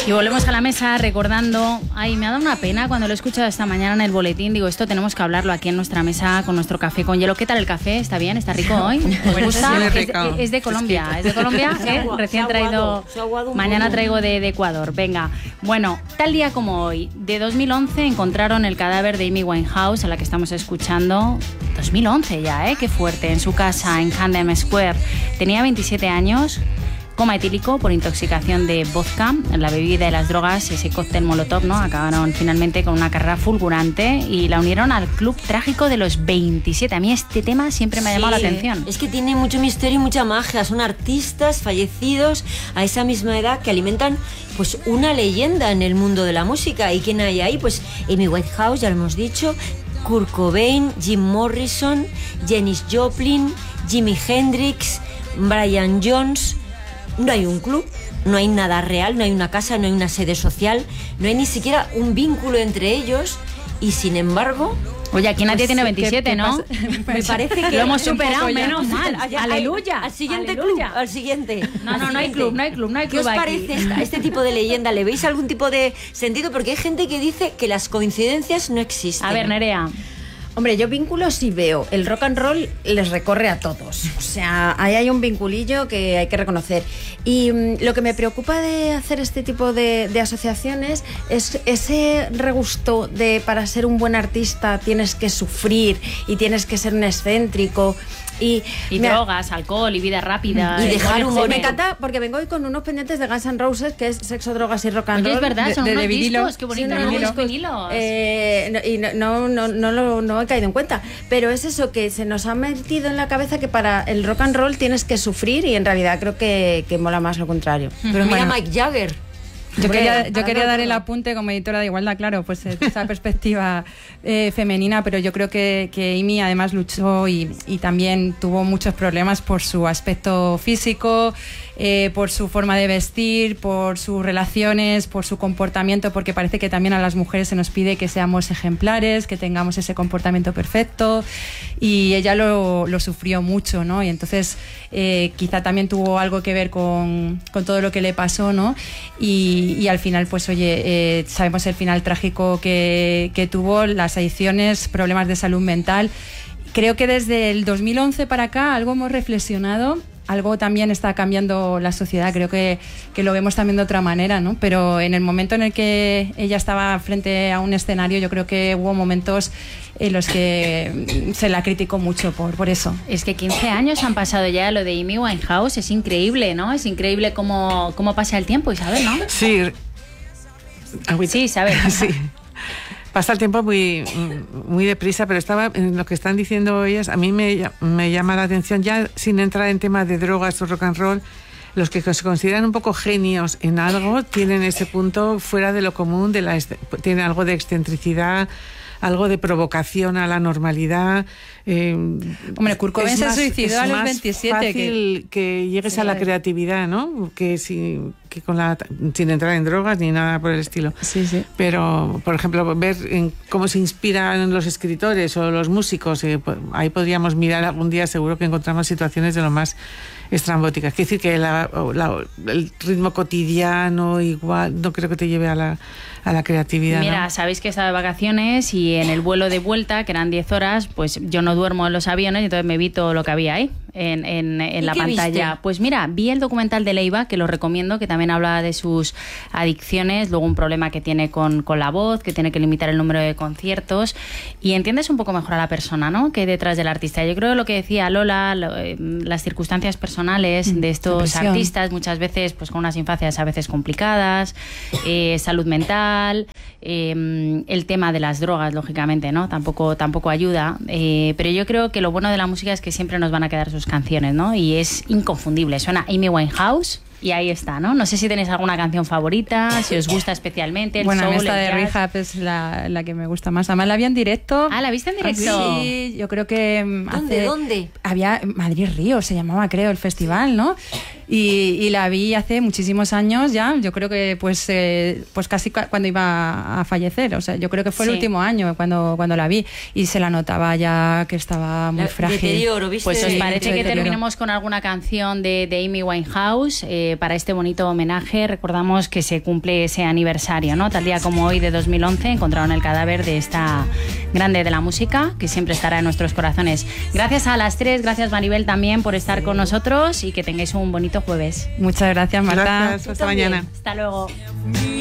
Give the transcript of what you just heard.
Y volvemos a la mesa recordando, ay, me ha dado una pena cuando lo he escuchado esta mañana en el boletín, digo, esto tenemos que hablarlo aquí en nuestra mesa con nuestro café con hielo. ¿Qué tal el café? ¿Está bien? ¿Está rico hoy? ¿Os gusta? Es de Colombia, es de Colombia, recién traído, mañana traigo de Ecuador, venga. Bueno, tal día como hoy, de 2011, encontraron el cadáver de Amy Winehouse, a la que estamos escuchando, 2011 ya, qué fuerte, en su casa en Camden Square. Tenía 27 años. Coma etílico por intoxicación de vodka, la bebida y las drogas, ese cóctel molotov, ¿no? Acabaron finalmente con una carrera fulgurante y la unieron al club trágico de los 27. A mí este tema siempre me ha llamado la atención. Es que tiene mucho misterio y mucha magia. Son artistas fallecidos a esa misma edad que alimentan pues una leyenda en el mundo de la música. ¿Y quién hay ahí? Pues Amy Winehouse, ya lo hemos dicho, Kurt Cobain, Jim Morrison, Janis Joplin, Jimi Hendrix, Brian Jones. No hay un club, no hay nada real, no hay una casa, no hay una sede social, no hay ni siquiera un vínculo entre ellos y sin embargo... Oye, aquí nadie tiene 27, ¿no? Me parece que... Lo hemos superado, menos mal. Aleluya. Al siguiente Aleluya. club, al siguiente. No hay club ¿Qué os parece este tipo de leyenda? ¿Le veis algún tipo de sentido? Porque hay gente que dice que las coincidencias no existen. A ver, Nerea. Hombre, yo vínculos sí veo. El rock and roll les recorre a todos. O sea, ahí hay un vinculillo que hay que reconocer. Y lo que me preocupa de hacer este tipo de asociaciones es ese regusto de para ser un buen artista tienes que sufrir y tienes que ser un excéntrico. Y drogas, alcohol y vida rápida. Y dejar un... Me encanta porque vengo hoy con unos pendientes de Guns N' Roses, que es sexo, drogas y rock and roll. Oye, es verdad, son unos discos, qué bonito. Y no he caído en cuenta, pero es eso, que se nos ha metido en la cabeza que para el rock and roll tienes que sufrir y en realidad creo que mola más lo contrario. Pero mira Mike Jagger. Yo quería dar el apunte como editora de Igualdad, claro, pues esa perspectiva femenina, pero yo creo que Amy además luchó y también tuvo muchos problemas por su aspecto físico, por su forma de vestir, por sus relaciones, por su comportamiento, porque parece que también a las mujeres se nos pide que seamos ejemplares, que tengamos ese comportamiento perfecto, y ella lo sufrió mucho, ¿no? Y entonces quizá también tuvo algo que ver con todo lo que le pasó, ¿no? Y al final, pues oye, sabemos el final trágico que tuvo, las adicciones, problemas de salud mental. Creo que desde el 2011 para acá algo hemos reflexionado, algo también está cambiando la sociedad, creo que lo vemos también de otra manera, ¿no? Pero en el momento en el que ella estaba frente a un escenario, yo creo que hubo momentos en los que se la criticó mucho por eso. Es que 15 años han pasado ya lo de Amy Winehouse, es increíble, ¿no? Es increíble cómo pasa el tiempo, Isabel, ¿no? Sí. Sí, Isabel. Sí. Pasa el tiempo muy deprisa, pero estaba en lo que están diciendo ellas, a mí me llama la atención, ya sin entrar en temas de drogas o rock and roll, los que se consideran un poco genios en algo tienen ese punto fuera de lo común, tienen algo de excentricidad, algo de provocación a la normalidad. Hombre, Kurt Cobain se suicidó a los 27. Es más fácil que llegues a la creatividad, ¿no? Que sin entrar en drogas ni nada por el estilo. Sí, sí. Pero, por ejemplo, ver cómo se inspiran los escritores o los músicos, ahí podríamos mirar algún día, seguro que encontramos situaciones de lo más estrambóticas. Quiere decir que el ritmo cotidiano igual no creo que te lleve a la creatividad. Mira, ¿no? Sabéis que estaba de vacaciones y en el vuelo de vuelta, que eran 10 horas, pues yo no duermo en los aviones y entonces me vi todo lo que había ahí en la pantalla. ¿Viste? Pues mira, vi el documental de Leiva, que lo recomiendo, que también habla de sus adicciones, luego un problema que tiene con la voz, que tiene que limitar el número de conciertos, y entiendes un poco mejor a la persona, ¿no?, que hay detrás del artista. Yo creo que lo que decía Lola, las circunstancias personales de estos artistas, muchas veces pues con unas infancias a veces complicadas, salud mental, el tema de las drogas, lógicamente, ¿no?, tampoco ayuda, pero yo creo que lo bueno de la música es que siempre nos van a quedar sus canciones, ¿no?, y es inconfundible. Suena Amy Winehouse y ahí está, ¿no? No sé si tenéis alguna canción favorita, si os gusta especialmente el soul, esta de el jazz. Rehab es la que me gusta más. Además la vi en directo. Ah, ¿la viste en directo? Sí, yo creo que ¿Dónde? había Madrid Río, se llamaba, creo, el festival, ¿no? Y la vi hace muchísimos años ya, yo creo que pues casi cuando iba a fallecer, o sea, yo creo que fue el último año cuando la vi y se la notaba ya que estaba muy frágil. Deterioro, ¿viste? Pues os parece que terminemos con alguna canción de Amy Winehouse para este bonito homenaje. Recordamos que se cumple ese aniversario, ¿no? Tal día como hoy de 2011 encontraron el cadáver de esta grande de la música que siempre estará en nuestros corazones. Gracias a las tres, gracias Maribel también por estar con nosotros y que tengáis un bonito jueves. Muchas gracias, Marta. Gracias, hasta mañana. Hasta luego.